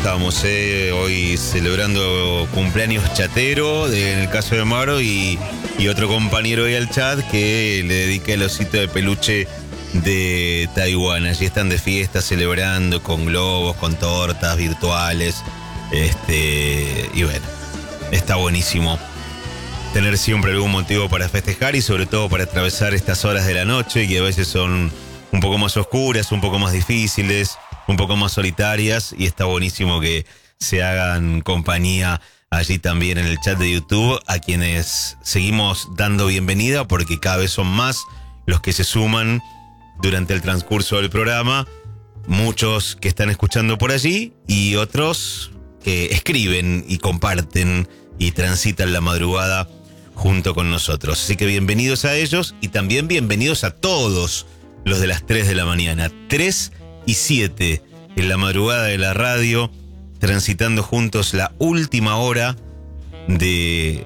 estamos, hoy celebrando cumpleaños chatero, en el caso de Maro, y otro compañero ahí al chat que le dedica el osito de peluche de Taiwán. Allí están de fiesta celebrando con globos, con tortas virtuales, y bueno, está buenísimo tener siempre algún motivo para festejar y sobre todo para atravesar estas horas de la noche que a veces son un poco más oscuras, un poco más difíciles, un poco más solitarias, y está buenísimo que se hagan compañía allí también en el chat de YouTube, a quienes seguimos dando bienvenida porque cada vez son más los que se suman durante el transcurso del programa, muchos que están escuchando por allí y otros que escriben y comparten y transitan la madrugada junto con nosotros. Así que bienvenidos a ellos y también bienvenidos a todos los de las 3 de la mañana, 3 y 7 en la madrugada de la radio, transitando juntos la última hora del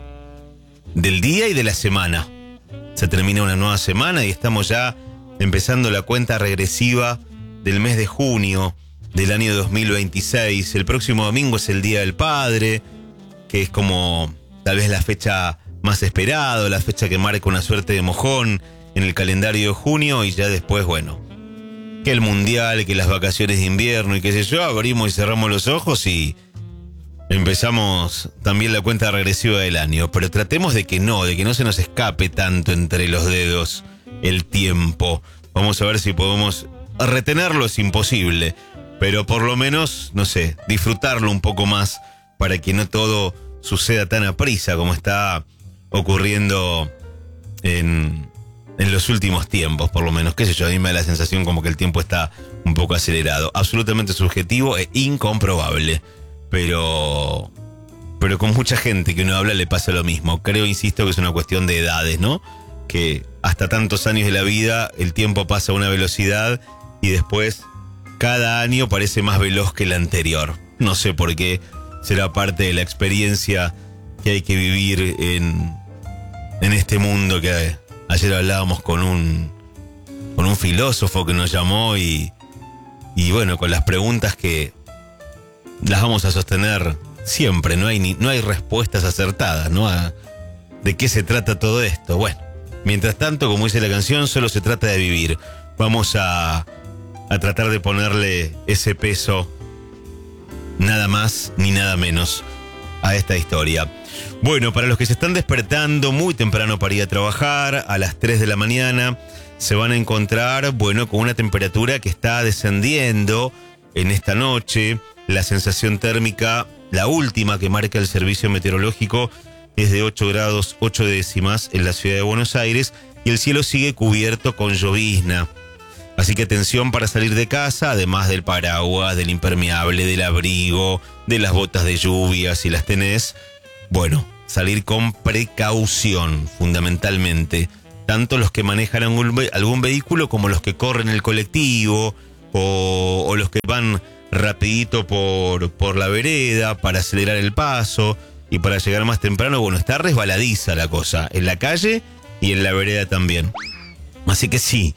día y de la semana. Se termina una nueva semana y estamos ya empezando la cuenta regresiva del mes de junio del año 2026. El próximo domingo es el Día del Padre, que es como tal vez la fecha más esperada, la fecha que marca una suerte de mojón en el calendario de junio, y ya después, bueno, que el mundial, que las vacaciones de invierno y qué sé yo, abrimos y cerramos los ojos y empezamos también la cuenta regresiva del año. Pero tratemos de que no se nos escape tanto entre los dedos el tiempo. Vamos a ver si podemos retenerlo, es imposible, pero por lo menos, no sé, disfrutarlo un poco más para que no todo suceda tan a prisa como está ocurriendo en los últimos tiempos, por lo menos, qué sé yo, a mí me da la sensación como que el tiempo está un poco acelerado, absolutamente subjetivo e incomprobable, pero con mucha gente que uno habla le pasa lo mismo. Creo, insisto, que es una cuestión de edades, ¿no? Que hasta tantos años de la vida el tiempo pasa a una velocidad y después cada año parece más veloz que el anterior. No sé por qué, será parte de la experiencia que hay que vivir en este mundo que ayer hablábamos con un filósofo que nos llamó y bueno, con las preguntas que las vamos a sostener siempre, no hay respuestas acertadas, ¿no? ¿De qué se trata todo esto? Bueno, mientras tanto, como dice la canción, solo se trata de vivir. Vamos a tratar de ponerle ese peso, nada más ni nada menos, a esta historia. Bueno, para los que se están despertando muy temprano para ir a trabajar, a las 3 de la mañana, se van a encontrar, bueno, con una temperatura que está descendiendo en esta noche. La sensación térmica, la última que marca el servicio meteorológico, es de 8 grados 8 décimas en la ciudad de Buenos Aires y el cielo sigue cubierto con llovizna. Así que atención para salir de casa, además del paraguas, del impermeable, del abrigo, de las botas de lluvia, si las tenés. Bueno, salir con precaución, fundamentalmente. Tanto los que manejan algún vehículo como los que corren el colectivo o los que van rapidito por la vereda para acelerar el paso y para llegar más temprano. Bueno, está resbaladiza la cosa, en la calle y en la vereda también. Así que sí,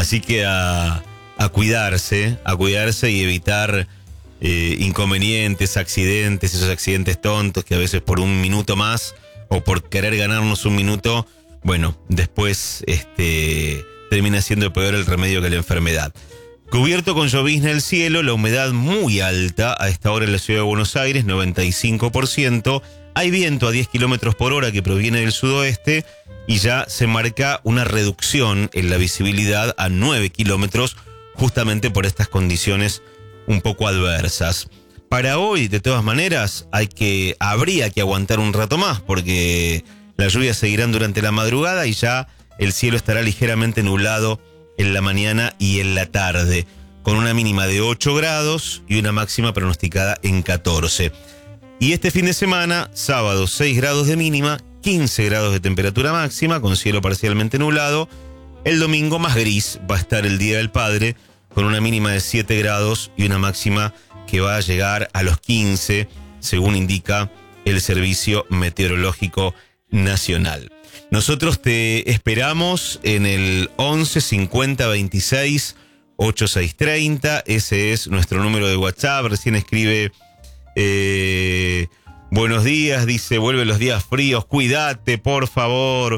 a cuidarse y evitar inconvenientes, accidentes, esos accidentes tontos que a veces por un minuto más o por querer ganarnos un minuto, bueno, después termina siendo peor el remedio que la enfermedad. Cubierto con llovizna el cielo, la humedad muy alta a esta hora en la ciudad de Buenos Aires, 95%. Hay viento a 10 kilómetros por hora que proviene del sudoeste y ya se marca una reducción en la visibilidad a 9 kilómetros justamente por estas condiciones un poco adversas. Para hoy, de todas maneras, habría que aguantar un rato más porque las lluvias seguirán durante la madrugada y ya el cielo estará ligeramente nublado en la mañana y en la tarde, con una mínima de 8 grados y una máxima pronosticada en 14. Y este fin de semana, sábado 6 grados de mínima, 15 grados de temperatura máxima, con cielo parcialmente nublado. El domingo más gris va a estar el Día del Padre, con una mínima de 7 grados y una máxima que va a llegar a los 15, según indica el Servicio Meteorológico Nacional. Nosotros te esperamos en el 11 50 26 8630, ese es nuestro número de WhatsApp. Recién escribe Buenos días, dice, vuelven los días fríos, cuídate, por favor.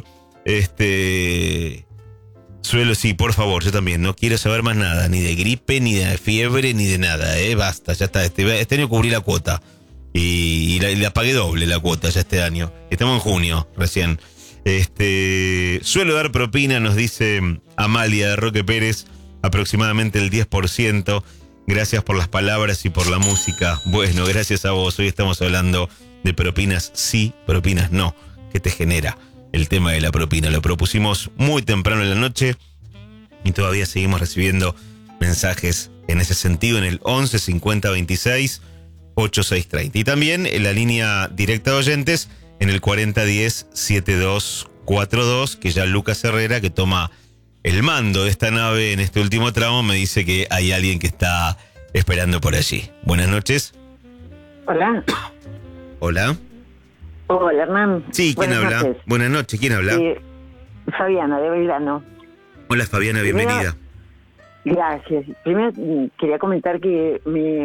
Sí, por favor, yo también. No quiero saber más nada, ni de gripe, ni de fiebre, ni de nada, basta, ya está. Este año cubrí la cuota. Y la pagué doble la cuota ya este año. Estamos en junio, recién. Suelo dar propina, nos dice Amalia de Roque Pérez, aproximadamente el 10%. Gracias por las palabras y por la música. Bueno, gracias a vos. Hoy estamos hablando de propinas sí, propinas no. ¿Qué te genera el tema de la propina? Lo propusimos muy temprano en la noche y todavía seguimos recibiendo mensajes en ese sentido en el 11 50 26 8630. Y también en la línea directa de oyentes en el 4010 7242, que ya Lucas Herrera, que toma el mando de esta nave en este último tramo, me dice que hay alguien que está esperando por allí. Buenas noches. Hola. Hola. Hola, Hernán. Sí, ¿quién habla? Noches. Buenas noches, ¿quién habla? Fabiana, de Belgrano. Hola, Fabiana, bienvenida. Gracias. Primero quería comentar que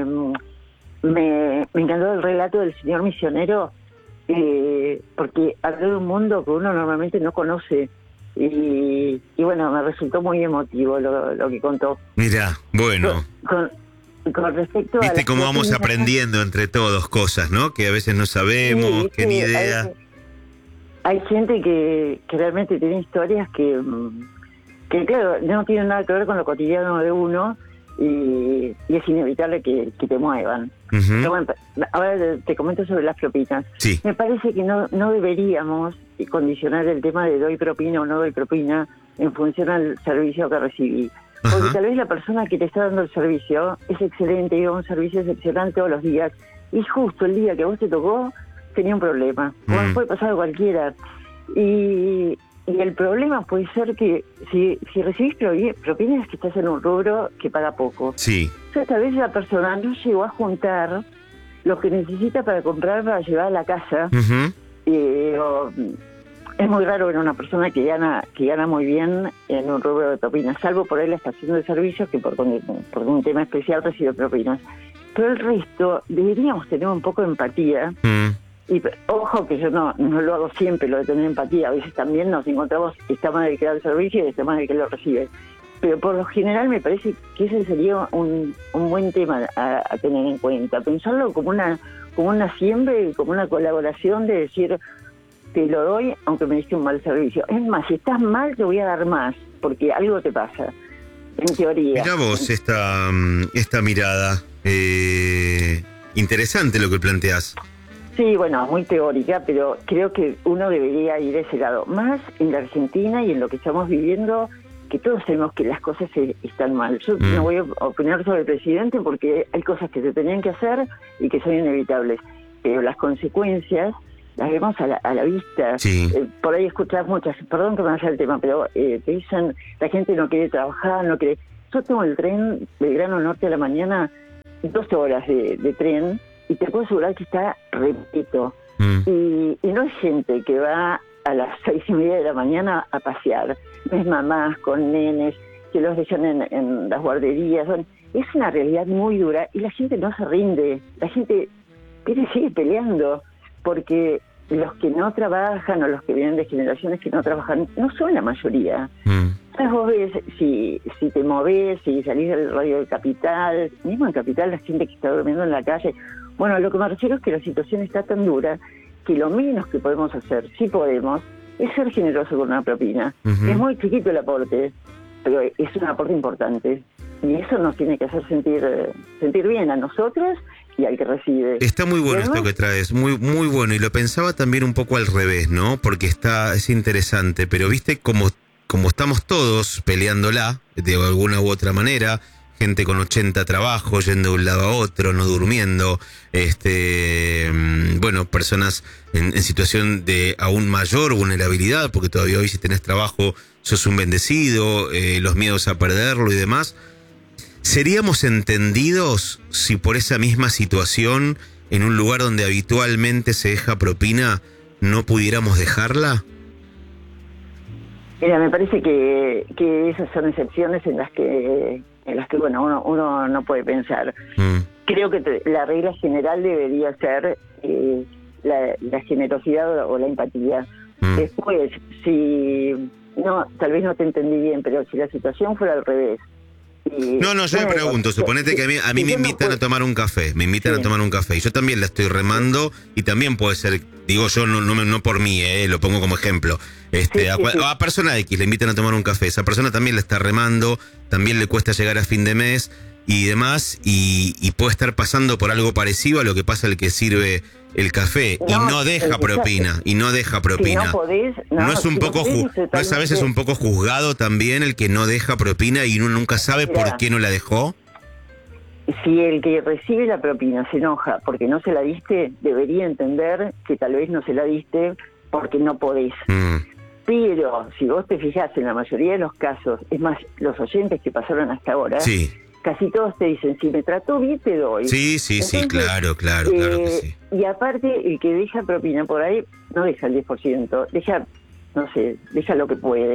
me encantó el relato del señor misionero, porque habló de un mundo que uno normalmente no conoce. Y bueno, me resultó muy emotivo lo que contó. Mira, bueno. Con respecto a... Viste cómo vamos aprendiendo entre todos cosas, ¿no? Que a veces no sabemos, sí, que ni idea. Hay gente que realmente tiene historias que claro, no tienen nada que ver con lo cotidiano de uno y es inevitable que te muevan. Uh-huh. Pero bueno, ahora te comento sobre las propinas. Sí. Me parece que no deberíamos condicionar el tema de doy propina o no doy propina en función al servicio que recibí. Porque Ajá. tal vez la persona que te está dando el servicio es excelente, lleva un servicio excepcional todos los días, y justo el día que a vos te tocó tenía un problema. Bueno, puede pasar a cualquiera. Y el problema puede ser que si recibís propinas, que estás en un rubro que paga poco. Sí. Entonces tal vez la persona no llegó a juntar lo que necesita para comprar para llevar a la casa. Uh-huh. Es muy raro ver a una persona que gana muy bien en un rubro de propinas, salvo por ahí la estación de servicios, que por un tema especial recibe propinas. Pero el resto, deberíamos tener un poco de empatía. Y ojo que yo no lo hago siempre, lo de tener empatía. A veces también nos encontramos que está mal el que da el servicio y está mal el que lo recibe. Pero por lo general me parece que ese sería un buen tema a tener en cuenta. Pensarlo como una siembra, como una colaboración de decir, te lo doy aunque me diste un mal servicio. Es más, si estás mal te voy a dar más, porque algo te pasa, en teoría. Mirá vos esta mirada. Interesante lo que planteás. Sí, bueno, muy teórica, pero creo que uno debería ir a ese lado. Más en la Argentina y en lo que estamos viviendo, que todos sabemos que las cosas están mal. Yo no voy a opinar sobre el presidente porque hay cosas que se tenían que hacer y que son inevitables. Pero las consecuencias las vemos a la vista. Sí. Por ahí escuchás muchas, perdón que me vaya el tema, pero te dicen, la gente no quiere trabajar, no quiere... Yo tomo el tren Belgrano Norte a la mañana, 12 horas de tren, y te puedo asegurar que está repleto. Y no es gente que va a las 6:30 de la mañana a pasear. No es mamás con nenes que los dejan en las guarderías. Es una realidad muy dura y la gente no se rinde. La gente sigue peleando porque los que no trabajan o los que vienen de generaciones que no trabajan no son la mayoría. Entonces vos ves, si te movés, si salís del radio de Capital, mismo en Capital la gente que está durmiendo en la calle. Bueno, a lo que me refiero es que la situación está tan dura que lo menos que podemos hacer, si podemos, es ser generoso con una propina. Uh-huh. Es muy chiquito el aporte, pero es un aporte importante. Y eso nos tiene que hacer sentir bien a nosotros y al que recibe. Está muy bueno esto que traes, muy muy bueno. Y lo pensaba también un poco al revés, ¿no? Porque es interesante, pero viste como estamos todos peleándola, de alguna u otra manera, gente con 80 trabajos, yendo de un lado a otro, no durmiendo, bueno, personas en situación de aún mayor vulnerabilidad, porque todavía hoy si tenés trabajo sos un bendecido, los miedos a perderlo y demás. ¿Seríamos entendidos si por esa misma situación, en un lugar donde habitualmente se deja propina, no pudiéramos dejarla? Mira, me parece que esas son excepciones en las que bueno, uno no puede pensar. creo que la regla general debería ser la generosidad o la empatía. Después, si no, tal vez no te entendí bien, pero si la situación fuera al revés. No, yo me pregunto, suponete que a mí me invitan a tomar un café, y yo también la estoy remando, y también puede ser, digo yo, no por mí, lo pongo como ejemplo, a persona X le invitan a tomar un café, esa persona también la está remando, también le cuesta llegar a fin de mes y demás, y puede estar pasando por algo parecido a lo que pasa el que sirve el café, y no deja propina. Si no podés, no es un poco no es a veces un poco juzgado también el que no deja propina y uno nunca sabe por qué no la dejó. Si el que recibe la propina se enoja porque no se la diste, debería entender que tal vez no se la diste porque no podés. Pero si vos te fijás en la mayoría de los casos, es más, los oyentes que pasaron hasta ahora, casi todos te dicen, si me trató bien te doy. Sí, entonces, claro que sí. Y aparte, el que deja propina por ahí, no deja el 10%, deja lo que puede.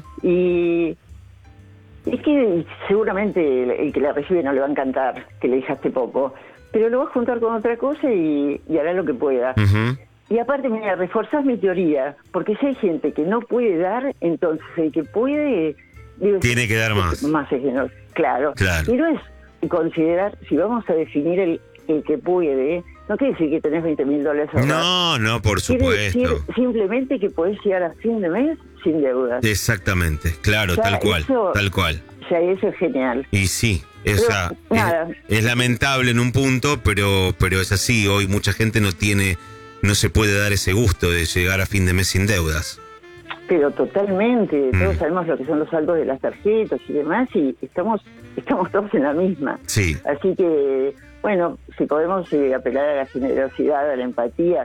Y es que seguramente el que la recibe no le va a encantar que le dejaste poco, pero lo vas a juntar con otra cosa y hará lo que pueda. Y aparte, mira, reforzás mi teoría, porque si hay gente que no puede dar, entonces el que puede... tiene que dar más. Más es generoso. Claro. Y no es considerar, si vamos a definir el que puede, no quiere decir que tenés $20,000 ahorrados. No, por supuesto. Quiere decir simplemente que podés llegar a fin de mes sin deudas. Exactamente, claro, tal cual. O sea, eso es genial. Y sí, es lamentable en un punto, pero es así. Hoy mucha gente no se puede dar ese gusto de llegar a fin de mes sin deudas. Pero totalmente, todos sabemos lo que son los saldos de las tarjetas y demás, y estamos todos en la misma. Sí. Así que, bueno, si podemos apelar a la generosidad, a la empatía,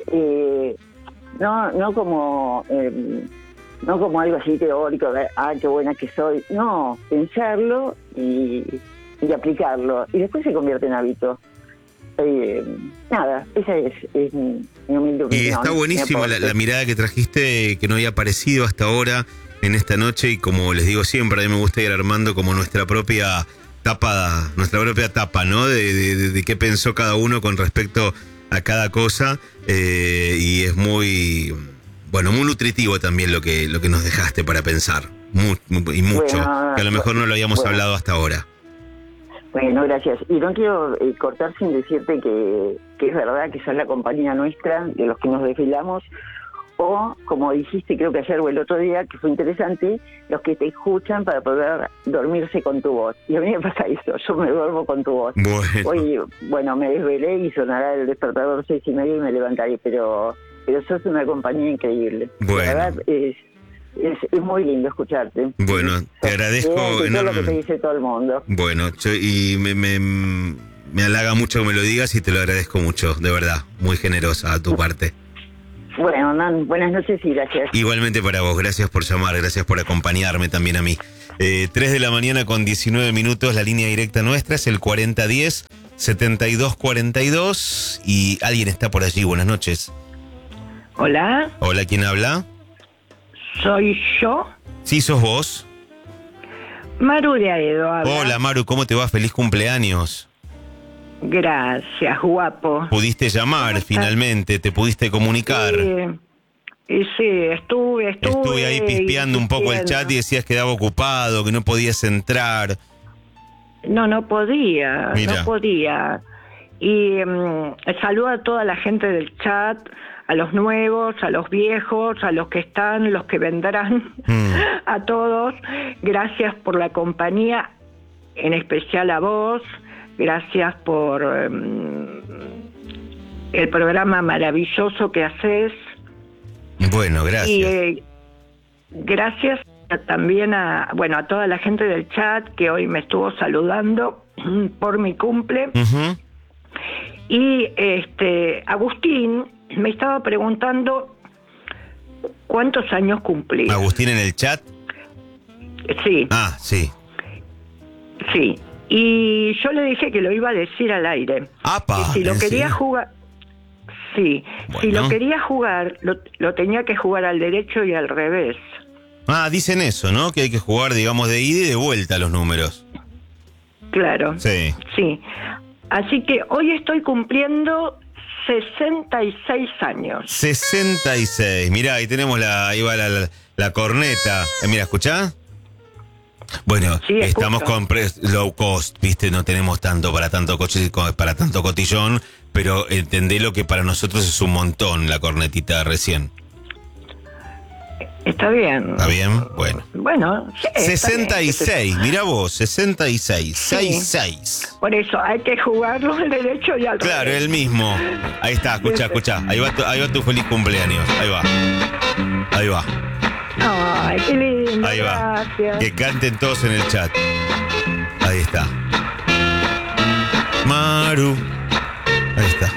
no como algo así teórico, de, qué buena que soy, no, pensarlo y aplicarlo, y después se convierte en hábito. Esa es mi humilde opinión. Y está buenísima la mirada que trajiste, que no había aparecido hasta ahora en esta noche, y como les digo siempre, a mí me gusta ir armando como nuestra propia tapa, ¿no? De qué pensó cada uno con respecto a cada cosa, y es muy nutritivo también lo que nos dejaste para pensar, y mucho, que a lo mejor no lo habíamos hablado hasta ahora. Bueno, gracias. Y no quiero cortar sin decirte que es verdad que sos la compañía nuestra, de los que nos desvelamos, o, como dijiste, creo que ayer o el otro día, que fue interesante, los que te escuchan para poder dormirse con tu voz. Y a mí me pasa eso, yo me duermo con tu voz. Hoy, me desvelé y sonará el despertador 6:30 y me levantaré, pero sos una compañía increíble. La verdad es muy lindo escucharte. Bueno, te agradezco enormemente. Lo que te dice todo el mundo. Bueno, me halaga mucho que me lo digas y te lo agradezco mucho, de verdad. Muy generosa a tu parte. Bueno, Hernán, buenas noches y gracias. Igualmente para vos, gracias por llamar, gracias por acompañarme también a mí. 3 de la mañana con 19 minutos, la línea directa nuestra es el 4010-7242 y alguien está por allí. Buenas noches. Hola. Hola, ¿quién habla? ¿Soy yo? Sí, sos vos. Maru de Aedo habla. Hola, Maru, ¿cómo te va? Feliz cumpleaños. Gracias, guapo. Pudiste llamar finalmente, te pudiste comunicar. Sí, estuve ahí pispeando un poco el chat y decías que quedaba ocupado, que no podías entrar. No podía. Y saludo a toda la gente del chat, a los nuevos, a los viejos, a los que están, los que vendrán, a todos. Gracias por la compañía, en especial a vos. Gracias por el programa maravilloso que haces. Bueno, gracias. Y gracias también a toda la gente del chat que hoy me estuvo saludando por mi cumple. Uh-huh. Y Agustín me estaba preguntando cuántos años cumplí. ¿Agustín en el chat? Sí. Sí. Sí. Y yo le dije que lo iba a decir al aire. ¡Apa! Que si lo quería jugar... Sí. Bueno. Si lo quería jugar, lo tenía que jugar al derecho y al revés. Dicen eso, ¿no? Que hay que jugar, digamos, de ida y de vuelta los números. Claro. Sí. Sí. Así que hoy estoy cumpliendo 66 años. 66. Mirá, ahí tenemos ahí va la corneta. Mira, ¿escuchá? Bueno, Sí, estamos escucho. con low cost, ¿viste? No tenemos tanto para tanto coche, para tanto cotillón, pero entendé lo que para nosotros es un montón la cornetita recién. Está bien. ¿Está bien? Bueno. Bueno, sí, está bien. 66, mirá vos, 66, Sí. 66. Por eso hay que jugarlo al derecho y al Claro, revés. el mismo. Ahí está, escuchá. Ahí va tu feliz cumpleaños. Ahí va. Ahí va. Ay, qué lindo. Ahí va. Gracias. Que canten todos en el chat. Ahí está. Maru. Ahí está.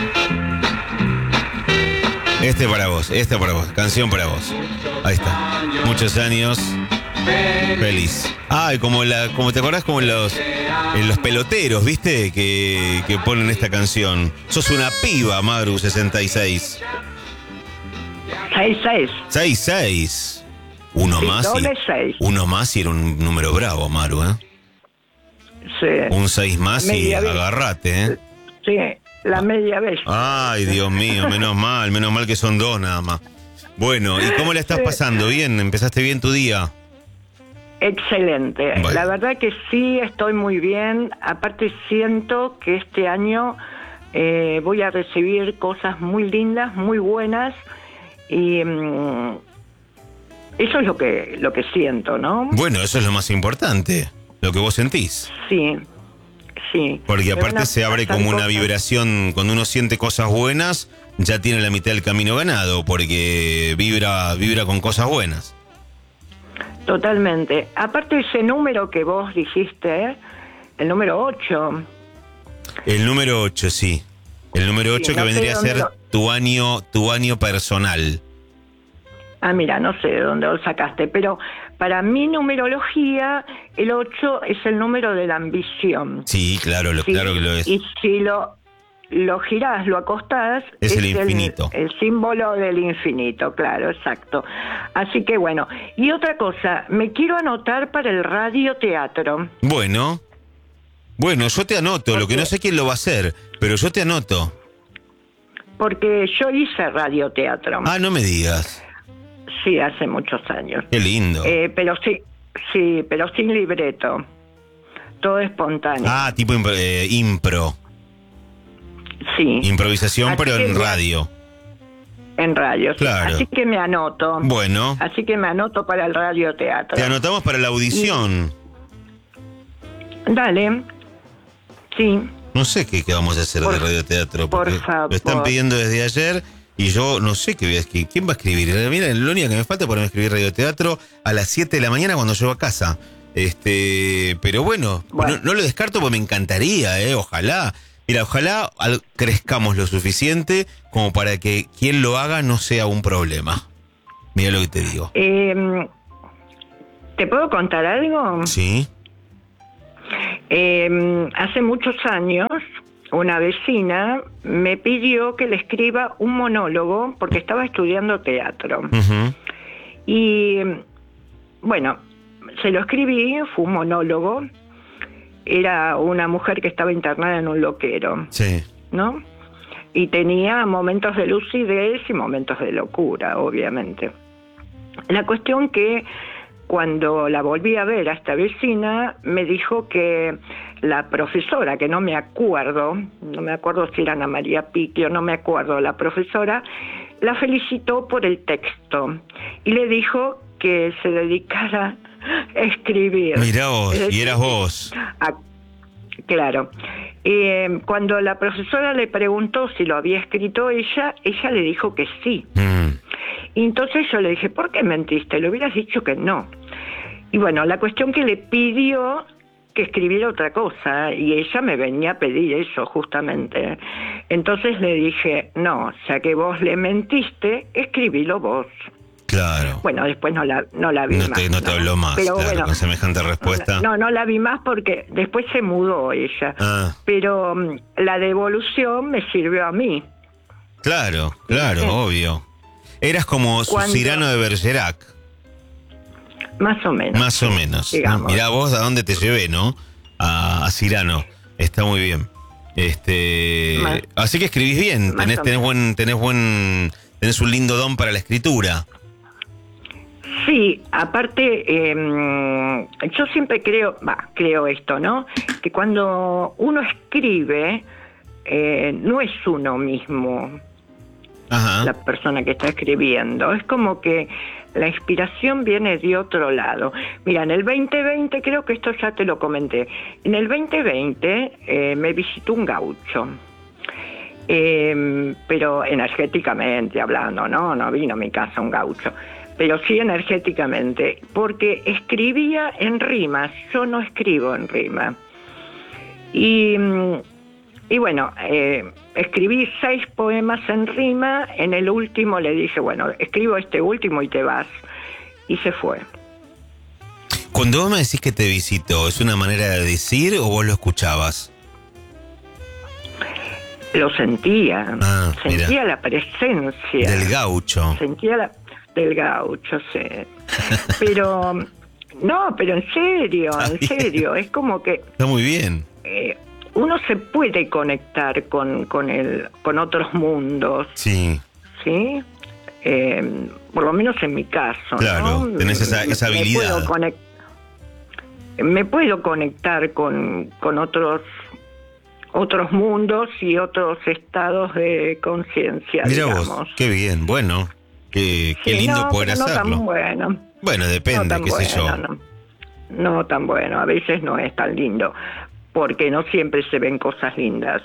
Este para vos. Canción para vos. Ahí está. Muchos años. Feliz. Ah, y como te acordás como en los peloteros, ¿viste? Que ponen esta canción. Sos una piba, Maru, 66. 6-6. 66. Uno Sí, más doble 6. uno más y era un número bravo, Maru, ¿eh? Sí. Un 6 más y Media vez. agarrate, ¿eh? Sí, la media vez. Ay, Dios mío, menos mal que son dos nada más. Bueno, ¿y cómo la estás pasando? ¿Bien? ¿Empezaste bien tu día? Excelente. Bueno. La verdad que sí, estoy muy bien. Aparte siento que este año voy a recibir cosas muy lindas, muy buenas. Y eso es lo que siento, ¿no? Bueno, eso es lo más importante, lo que vos sentís. Sí, sí. Porque Me van aparte a se abre pasar como una cosas. vibración, cuando uno siente cosas buenas, ya tiene la mitad del camino ganado, porque vibra con cosas buenas. Totalmente. Aparte ese número que vos dijiste, el número 8. El número 8, sí. El número 8 Sí, que no sé vendría a dónde ser tu año personal. Ah, mira, no sé de dónde lo sacaste, pero para mi numerología, el 8 es el número de la ambición. Sí, claro, Sí, claro que lo es. Y si lo girás, lo acostás, Es el infinito. El símbolo del infinito, claro, exacto. Así que bueno, y otra cosa, me quiero anotar para el radioteatro. Bueno, yo te anoto, lo que no sé quién lo va a hacer, pero yo te anoto. Porque yo hice radioteatro. Ah, no me digas. Sí, hace muchos años. Qué lindo. Pero sí, pero sin libreto. Todo espontáneo. Ah, tipo impro. Sí. Improvisación, Así pero que en me- radio. En radio. Sí. Claro. Así que me anoto. Bueno, Así que me anoto para el radioteatro. te anotamos para la audición. Dale. Sí. No sé qué vamos a hacer de radioteatro. por Porque favor. lo están pidiendo desde ayer y yo no sé qué voy a escribir. ¿Quién va a escribir? Mira, lo único que me falta es ponerme a escribir radioteatro a las 7 de la mañana cuando llego a casa. Pero bueno. No lo descarto porque me encantaría, ojalá. Mira, ojalá crezcamos lo suficiente como para que quien lo haga no sea un problema. Mira lo que te digo. ¿Te puedo contar algo? Sí. Hace muchos años, una vecina me pidió que le escriba un monólogo porque estaba estudiando teatro. Ujú. Y bueno, se lo escribí, fue un monólogo. Era una mujer que estaba internada en un loquero, Sí. ¿no? Y tenía momentos de lucidez y momentos de locura, obviamente. La cuestión que cuando la volví a ver a esta vecina, me dijo que la profesora, que no me acuerdo si era Ana María Piquio, no me acuerdo, la profesora la felicitó por el texto y le dijo que se dedicara a escribir. Mirá vos, Es y decir, eras vos. Claro. Cuando la profesora le preguntó si lo había escrito ella le dijo que sí. Y entonces yo le dije, ¿por qué mentiste? Le hubieras dicho que no. Y bueno, la cuestión que le pidió que escribiera otra cosa, y ella me venía a pedir eso justamente. Entonces le dije, no, ya que vos le mentiste, escribilo vos. Claro. Bueno, después no la vi más. No te habló más, Pero claro, bueno, con semejante respuesta. no la vi más porque después se mudó ella. Ah. Pero la devolución me sirvió a mí. Claro, Sí. obvio. Eras como Cuando- Cyrano de Bergerac, Más o menos. más o menos. digamos. Mirá vos a dónde te llevé, ¿no? A Cyrano. Está muy bien. Así que escribís bien, tenés un lindo don para la escritura. Sí, aparte, yo siempre creo esto, ¿no? Que cuando uno escribe, no es uno mismo. Ajá. La persona que está escribiendo. Es como que la inspiración viene de otro lado. Mira, en el 2020, creo que esto ya te lo comenté, en el 2020 me visitó un gaucho, pero energéticamente hablando, no vino a mi casa un gaucho, pero sí energéticamente, porque escribía en rimas, yo no escribo en rima. Y bueno, escribí 6 poemas en rima. En el último le dije, bueno, escribo este último y te vas. Y se fue. Cuando vos me decís que te visitó, ¿es una manera de decir o vos lo escuchabas? Lo sentía. Sentía mira. la presencia. Del gaucho. Del gaucho, sí. Pero, no, pero en serio. Es como que... Está muy bien. Uno se puede conectar con otros mundos. Sí. ¿Sí? Por lo menos en mi caso. Claro, ¿no? tenés esa habilidad. Me puedo conectar con otros mundos y otros estados de conciencia. Mira digamos. vos, qué bien, bueno, qué lindo poder hacerlo. No tan bueno. Bueno, depende, qué sé yo. No tan bueno, a veces no es tan lindo, porque no siempre se ven cosas lindas.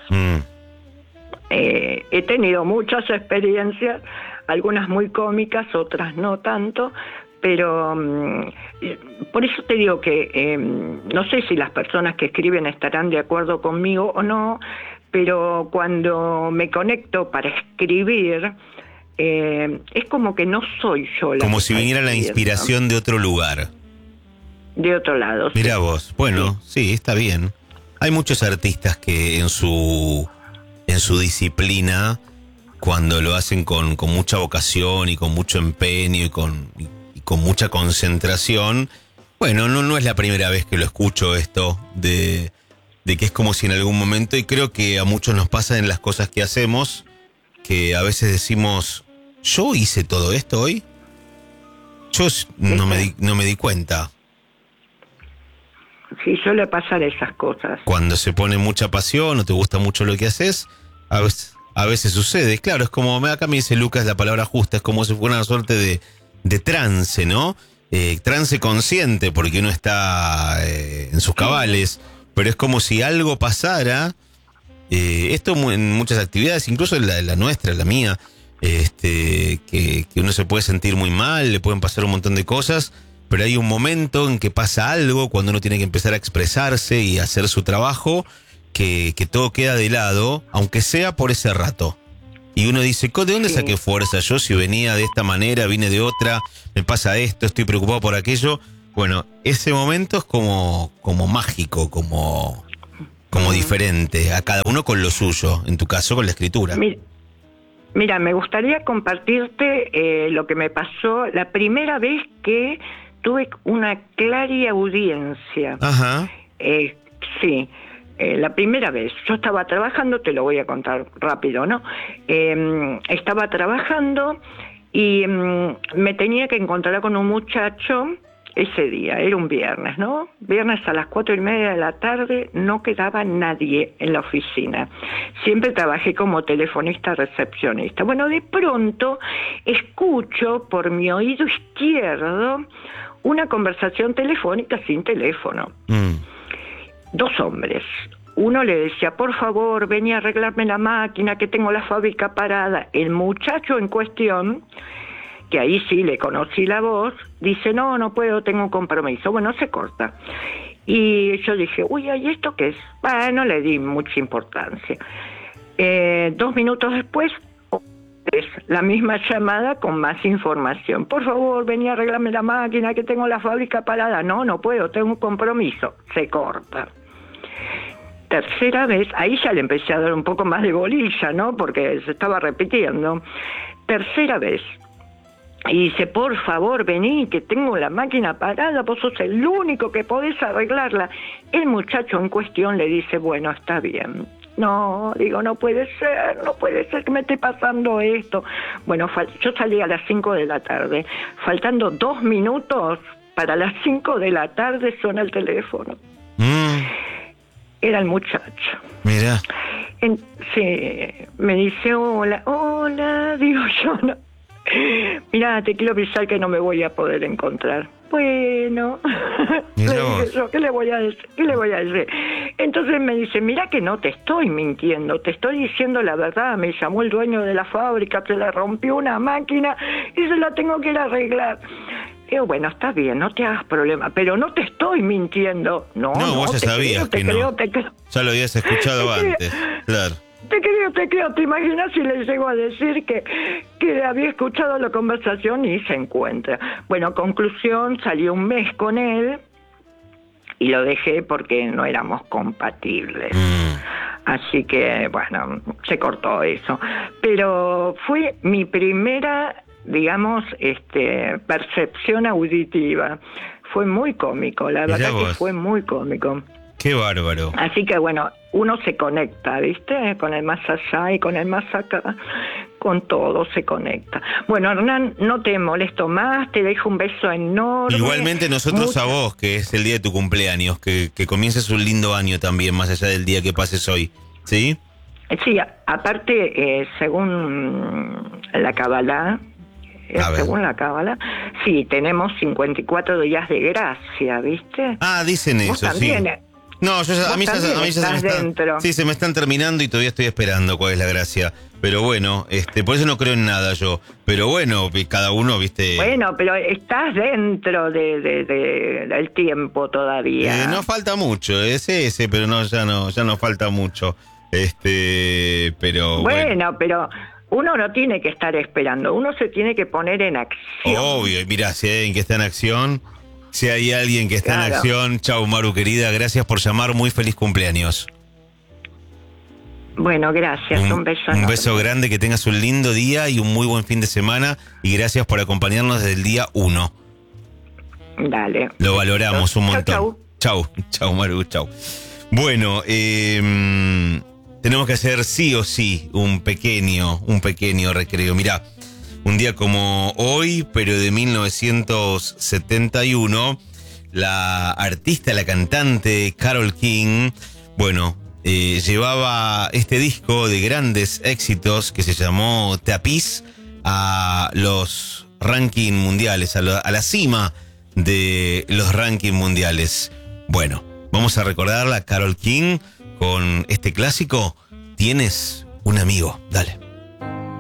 He tenido muchas experiencias, algunas muy cómicas, otras no tanto, pero por eso te digo que no sé si las personas que escriben estarán de acuerdo conmigo o no, pero cuando me conecto para escribir, es como que no soy yo la como si viniera la inspiración de otro lugar. De otro lado. Mirá vos, bueno, sí, está bien. Hay muchos artistas que en su disciplina, cuando lo hacen con mucha vocación y con mucho empeño y con mucha concentración, bueno, no es la primera vez que lo escucho esto, de que es como si en algún momento, y creo que a muchos nos pasa en las cosas que hacemos, que a veces decimos, ¿yo hice todo esto hoy? Yo no me di cuenta. Sí, suele pasar esas cosas. Cuando se pone mucha pasión o te gusta mucho lo que haces, a veces sucede. Claro, es como acá me dice Lucas la palabra justa, es como si fuera una suerte de trance, ¿no? Trance consciente, porque uno está en sus cabales, pero es como si algo pasara. Esto en muchas actividades, incluso en la nuestra, la mía, que uno se puede sentir muy mal, le pueden pasar un montón de cosas, pero hay un momento en que pasa algo, cuando uno tiene que empezar a expresarse y hacer su trabajo, que todo queda de lado, aunque sea por ese rato. Y uno dice, ¿de dónde saqué fuerza yo? Si venía de esta manera, vine de otra, me pasa esto, estoy preocupado por aquello. Bueno, ese momento es como mágico, como diferente, a cada uno con lo suyo, en tu caso con la escritura. Mira, me gustaría compartirte lo que me pasó la primera vez que tuve una clariaudiencia. Ajá. Sí, la primera vez. Yo estaba trabajando, te lo voy a contar rápido, ¿no? Estaba trabajando y me tenía que encontrar con un muchacho ese día, era un viernes, ¿no? Viernes a las 4:30 de la tarde, no quedaba nadie en la oficina. Siempre trabajé como telefonista recepcionista. Bueno, de pronto escucho por mi oído izquierdo una conversación telefónica sin teléfono. 2 hombres. Uno le decía, por favor, ven y arreglarme la máquina, que tengo la fábrica parada. El muchacho en cuestión, que ahí sí le conocí la voz, dice, no puedo, tengo un compromiso. Bueno, se corta. Y yo dije, uy, ¿y esto qué es? No le di mucha importancia. 2 minutos después, es la misma llamada con más información. Por favor, ven y arreglarme la máquina, que tengo la fábrica parada. No puedo, tengo un compromiso. Se corta. Tercera vez, ahí ya le empecé a dar un poco más de bolilla, ¿no? Porque se estaba repitiendo. Tercera vez. Y dice, por favor, vení, que tengo la máquina parada, vos sos el único que podés arreglarla. El muchacho en cuestión le dice, bueno, está bien. No, digo, no puede ser que me esté pasando esto. Bueno, yo salí a las 5 de la tarde. Faltando 2 minutos para las 5 de la tarde suena el teléfono. Era el muchacho. Mira. Sí, me dice, hola, digo yo, no. Mira, te quiero avisar que no me voy a poder encontrar. Bueno, le dije yo, ¿qué le voy a decir? Entonces me dice, mira que no te estoy mintiendo, te estoy diciendo la verdad. Me llamó el dueño de la fábrica, se le rompió una máquina y se la tengo que ir a arreglar. Digo, bueno, está bien, no te hagas problema, pero no te estoy mintiendo. No, vos ya sabías que no. Ya lo habías escuchado antes, claro. Te creo, te imaginas si le llego a decir que había escuchado la conversación y se encuentra. Bueno, conclusión, salí un mes con él y lo dejé porque no éramos compatibles. Así que, bueno, se cortó eso. Pero fue mi primera, digamos, percepción auditiva. Fue muy cómico, la verdad que fue muy cómico. Qué bárbaro. Así que bueno, uno se conecta, ¿viste? Con el más allá y con el más acá, con todo se conecta. Bueno, Hernán, no te molesto más, te dejo un beso enorme. Igualmente nosotros a vos, que es el día de tu cumpleaños, que comiences un lindo año también, más allá del día que pases hoy, ¿sí? Sí, aparte, según la Kabbalah, sí, tenemos 54 días de gracia, ¿viste? Ah, dicen eso, también, sí. No, a mí ya se me están terminando y todavía estoy esperando cuál es la gracia. Pero bueno, por eso no creo en nada yo. Pero bueno, cada uno, ¿viste? Pero estás dentro del tiempo todavía. No falta mucho, es ese, pero ya no falta mucho. Pero bueno, pero uno no tiene que estar esperando, uno se tiene que poner en acción. Obvio, mira, si hay alguien que está en acción, si hay alguien que está en acción, chau Maru querida, gracias por llamar, muy feliz cumpleaños. Bueno, gracias, un beso enorme. Un beso grande, que tengas un lindo día y un muy buen fin de semana y gracias por acompañarnos desde el día 1. Dale. Lo valoramos un montón. Chau Maru, chau. Bueno, tenemos que hacer sí o sí un pequeño recreo. Mirá, un día como hoy, pero de 1971, la artista, la cantante Carole King, bueno, llevaba este disco de grandes éxitos que se llamó Tapiz a los rankings mundiales, a la cima de los rankings mundiales. Bueno, vamos a recordarla, Carole King, con este clásico, Tienes un amigo. Dale.